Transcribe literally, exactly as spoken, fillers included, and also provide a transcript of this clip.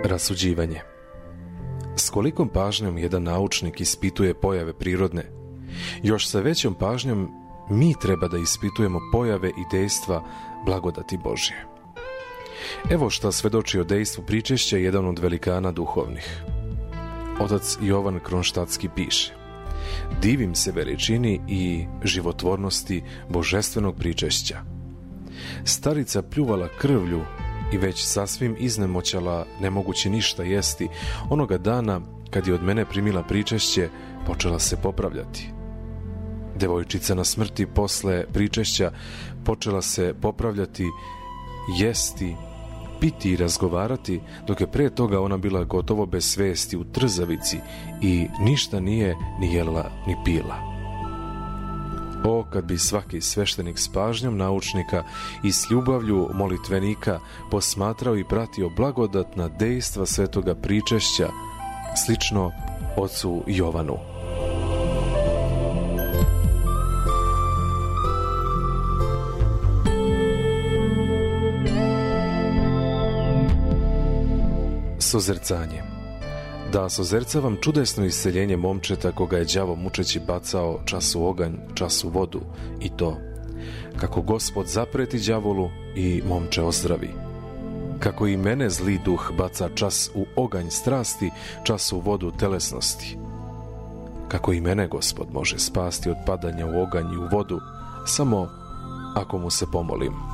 Rasuđivanje. S kolikom pažnjom jedan naučnik ispituje pojave prirodne, još sa većom pažnjom mi treba da ispitujemo pojave i dejstva blagodati Božje. Evo šta svedoči o dejstvu pričešća jedan od velikana duhovnih. Otac Jovan Kronštatski piše: divim se veličini i životvornosti božestvenog pričešća. Starica pljuvala krvlju i već sasvim iznemoćala, nemogući ništa jesti, onoga dana kad je od mene primila pričešće, počela se popravljati. Devojčica na smrti posle pričešća počela se popravljati, jesti, piti i razgovarati, dok je pre toga ona bila gotovo bez svesti u trzavici i ništa nije ni jela ni pila. O, kad bi svaki sveštenik s pažnjom naučnika i s ljubavlju molitvenika posmatrao i pratio blagodatna dejstva svetoga pričešća, slično ocu Jovanu. Sozercanje. Da sozercavam čudesno isceljenje momčeta koga je đavo mučeći bacao čas u oganj, čas u vodu, i to kako Gospod zapreti đavolu i momče ozdravi. Kako i mene zli duh baca čas u oganj strasti, čas u vodu telesnosti. Kako i mene Gospod može spasti od padanja u oganj i u vodu, samo ako mu se pomolim.